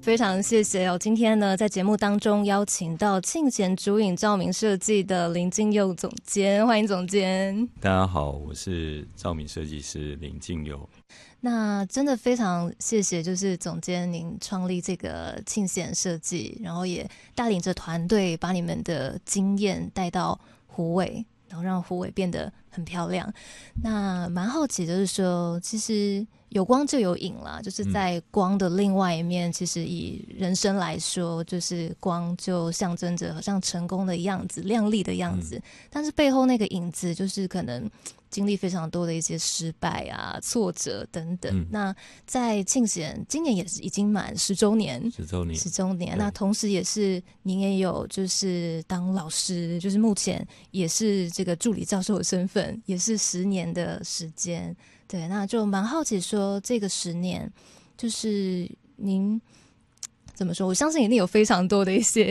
非常谢谢今天呢在节目当中邀请到庆贤竹影照明设计的林敬佑总监，欢迎总监。 大家好，我是照明设计师林敬佑。 那真的非常谢谢就是总监您创立这个庆贤设计，然后也带领着团队把你们的经验带到虎尾，然后让虎尾变得很漂亮。那蛮好奇的就是说，其实有光就有影啦，就是在光的另外一面，其实以人生来说，就是光就象征着好像成功的样子，亮丽的样子，但是背后那个影子就是可能经历非常多的一些失败啊、挫折等等。那在庆贤今年也是已经满10周年，那同时也是您也有就是当老师，就是目前也是这个助理教授的身份，也是10年的时间。对，那就蛮好奇说这个10年就是您怎么说，我相信一定有非常多的一些